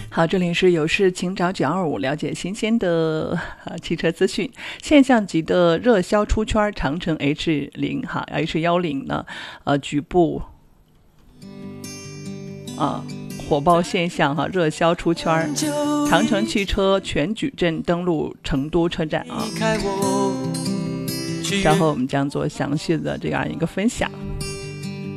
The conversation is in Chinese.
好，这里是有事请找925，了解新鲜的汽车资讯。现象级的热销出圈，长城 H10 呢，局部火爆现象热销出圈。长城汽车全矩阵登陆成都车站稍后我们将做详细的这样一个分享。